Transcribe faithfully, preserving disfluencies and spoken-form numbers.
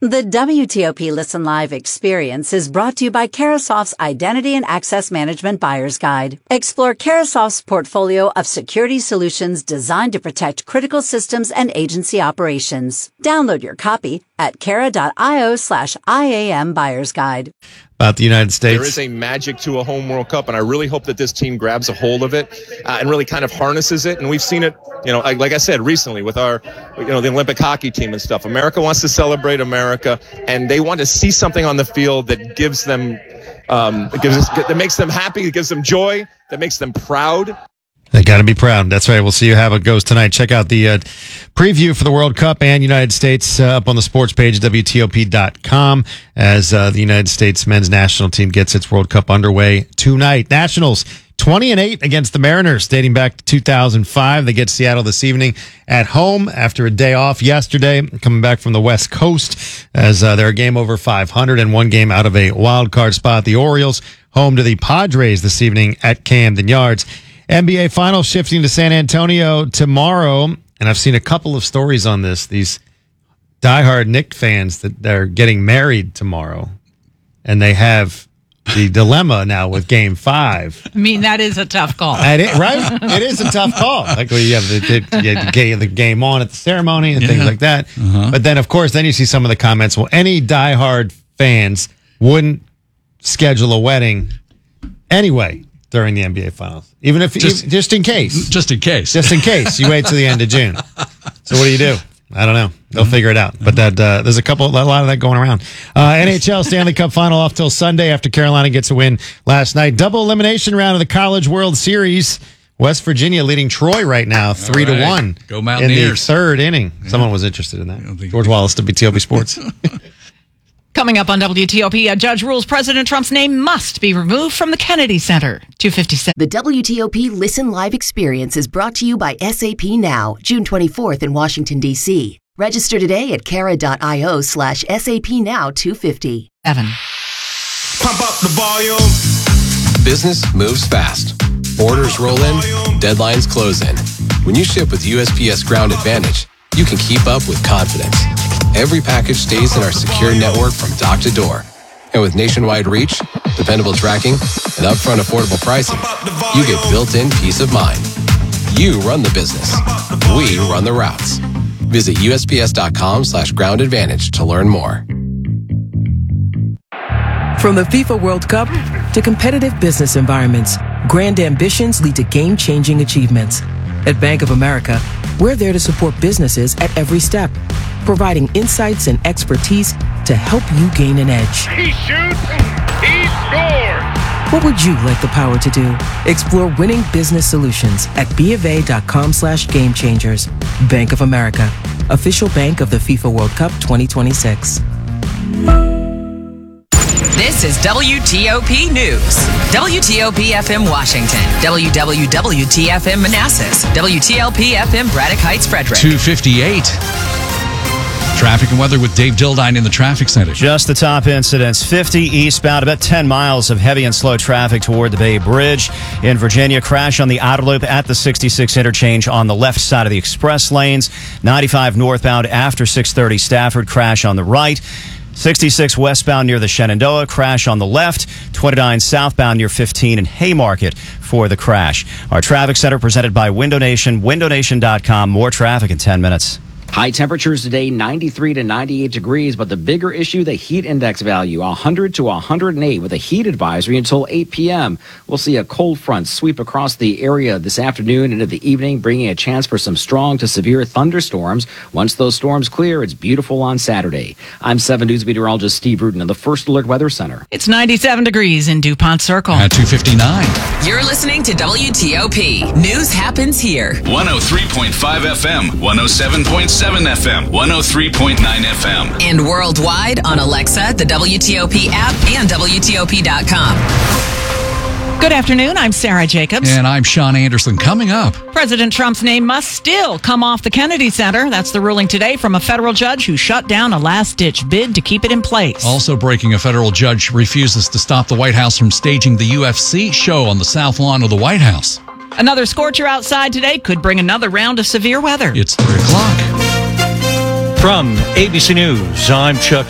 The W T O P Listen Live experience is brought to you by Carahsoft's Identity and Access Management Buyer's Guide. Explore Carahsoft's portfolio of security solutions designed to protect critical systems and agency operations. Download your copy at cara.io slash IAM Buyer's Guide. About the United States. There is a magic to a home World Cup, and I really hope that this team grabs a hold of it uh, and really kind of harnesses it. And we've seen it, you know, like, like I said recently with our, you know, the Olympic hockey team and stuff. America wants to celebrate America, and they want to see something on the field that gives them, um, that gives us, that makes them happy, that gives them joy, that makes them proud. They got to be proud. That's right. We'll see how it goes tonight. Check out the uh, preview for the World Cup and United States uh, up on the sports page, W T O P dot com, as uh, the United States men's national team gets its World Cup underway tonight. Nationals twenty and eight against the Mariners, dating back to two thousand five. They get Seattle this evening at home after a day off yesterday, coming back from the West Coast, as uh, they're a game over five hundred and one game out of a wild card spot. The Orioles home to the Padres this evening at Camden Yards. N B A Finals shifting to San Antonio tomorrow, and I've seen a couple of stories on this. These diehard Knicks fans that are getting married tomorrow, and they have the dilemma now with Game Five. I mean, that is a tough call, and it, right? It is a tough call. Like when you have the, the, you have the game on at the ceremony and yeah. things like that. Uh-huh. But then, of course, then you see some of the comments. Well, any diehard fans wouldn't schedule a wedding anyway during the N B A Finals, even if just, just in case, just in case, just in case you wait till the end of June. So what do you do? I don't know. They'll mm-hmm. figure it out. But that uh, there's a couple, a lot of that going around. Uh, N H L Stanley Cup Final off till Sunday after Carolina gets a win last night. Double elimination round of the College World Series. West Virginia leading Troy right now, three right. to one. Go Mountaineers! In the third inning. Yeah. Someone was interested in that. George Wallace, W T O P Sports. Coming up on W T O P, a judge rules President Trump's name must be removed from the Kennedy Center. two fifty-six. The W T O P Listen Live experience is brought to you by S A P Now, June twenty-fourth in Washington, D C. Register today at cara.io slash SAP Now two fifty. Evan. Pump up the volume. Business moves fast. Orders roll in, deadlines close in. When you ship with U S P S Ground Advantage, you can keep up with confidence. Every package stays in our secure network from dock to door. And with nationwide reach, dependable tracking, and upfront affordable pricing, you get built-in peace of mind. You run the business. We run the routes. Visit USPS.com slash ground advantage to learn more. From the FIFA World Cup to competitive business environments, grand ambitions lead to game-changing achievements. At Bank of America, we're there to support businesses at every step, providing insights and expertise to help you gain an edge. He shoots, he scores! What would you like the power to do? Explore winning business solutions at BofA.com slash game changers. Bank of America, official bank of the FIFA World Cup twenty twenty-six. This is W T O P News. W T O P F M Washington. W W W T F M Manassas. W T L P F M Braddock Heights Frederick. two fifty-eight. Traffic and weather with Dave Dildine in the traffic center. Just the top incidents. fifty eastbound, about ten miles of heavy and slow traffic toward the Bay Bridge. In Virginia, crash on the outer loop at the sixty-six interchange on the left side of the express lanes. ninety-five northbound after six thirty Stafford, crash on the right. sixty-six westbound near the Shenandoah, crash on the left. twenty-nine southbound near fifteen in Haymarket for the crash. Our traffic center presented by Window Nation, window nation dot com. More traffic in ten minutes. High temperatures today, ninety-three to ninety-eight degrees, but the bigger issue, the heat index value, one hundred to one hundred eight with a heat advisory until eight p.m. We'll see a cold front sweep across the area this afternoon into the evening, bringing a chance for some strong to severe thunderstorms. Once those storms clear, it's beautiful on Saturday. I'm seven News meteorologist Steve Rudin of the First Alert Weather Center. It's ninety-seven degrees in DuPont Circle. At two fifty-nine. You're listening to W T O P. News happens here. one oh three point five F M, one oh seven point seven F M, one oh three point nine F M. And worldwide on Alexa, the W T O P app, and W T O P dot com. Good afternoon. I'm Sarah Jacobs. And I'm Sean Anderson. Coming up, President Trump's name must still come off the Kennedy Center. That's the ruling today from a federal judge who shut down a last-ditch bid to keep it in place. Also breaking, a federal judge refuses to stop the White House from staging the U F C show on the south lawn of the White House. Another scorcher outside today could bring another round of severe weather. It's three o'clock. From A B C News, I'm Chuck